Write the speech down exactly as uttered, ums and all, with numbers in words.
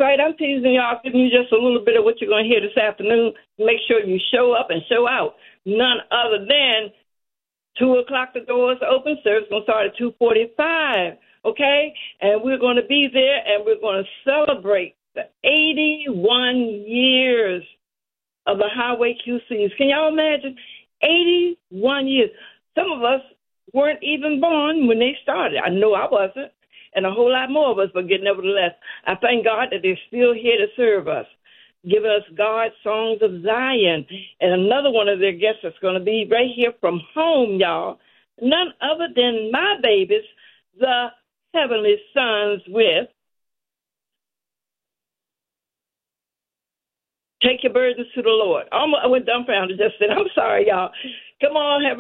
right. I'm teasing y'all, giving you just a little bit of what you're going to hear this afternoon. Make sure you show up and show out. None other than two o'clock, the doors open. Service going to start at two forty-five, okay? And we're going to be there, and we're going to celebrate the eighty-one years of the Highway Q Cs. Can y'all imagine? eighty-one years. Some of us weren't even born when they started. I know I wasn't, and a whole lot more of us, but nevertheless, I thank God that they're still here to serve us, giving us God's Songs of Zion. And another one of their guests is going to be right here from home, y'all. None other than my babies, the Heavenly Sons, with Take Your Burdens to the Lord. I went dumbfounded, just said, I'm sorry, y'all. Come on, Heavenly